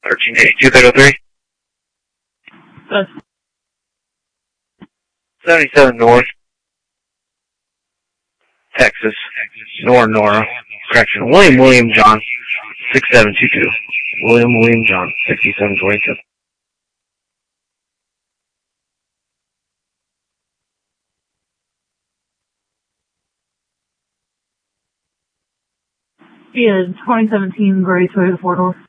1382-303. That's 77 North, Texas, Nora, correction, William John, 6722. William John, 6722. yeah, 2017 gray Toyota 4-door.